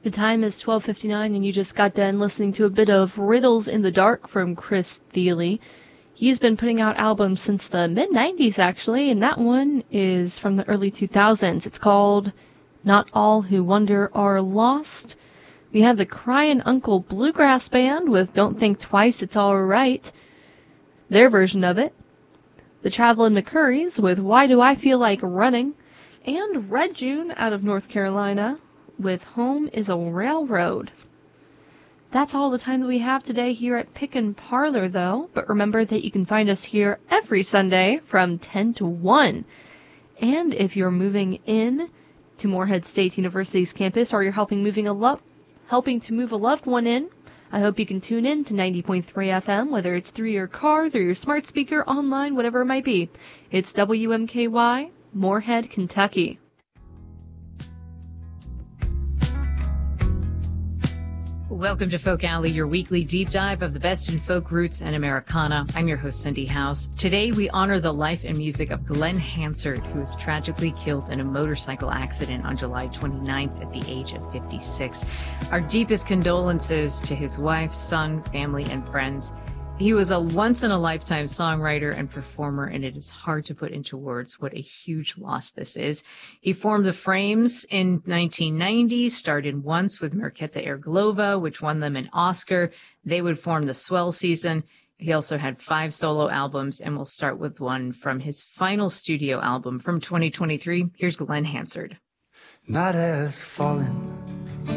The time is 12:59, and you just got done listening to a bit of Riddles in the Dark from Chris Thile. He's been putting out albums since the mid-90s, actually, and that one is from the early 2000s. It's called Not All Who Wander Are Lost. We have the Cryin' Uncle Bluegrass Band with Don't Think Twice, It's All Right, their version of it. The Travelin' McCurries with Why Do I Feel Like Running, and Red June out of North Carolina with Home is a Railroad. That's all the time that we have today here at Pickin' Parlor, though. But remember that you can find us here every Sunday from 10 to 1. And if you're moving in to Morehead State University's campus, or you're helping to move a loved one in, I hope you can tune in to 90.3 FM, whether it's through your car, through your smart speaker, online, whatever it might be. It's WMKY, Morehead, Kentucky. Welcome to Folk Alley, your weekly deep dive of the best in folk roots and Americana. I'm your host, Cindy House. Today, we honor the life and music of Glen Hansard, who was tragically killed in a motorcycle accident on July 29th at the age of 56. Our deepest condolences to his wife, son, family, and friends. He was a once-in-a-lifetime songwriter and performer, and it is hard to put into words what a huge loss this is. He formed the Frames in 1990, starred in Once with Markéta Irglova, which won them an Oscar. They would form the Swell Season. He also had 5 solo albums, and we'll start with one from his final studio album from 2023. Here's Glen Hansard. Night has fallen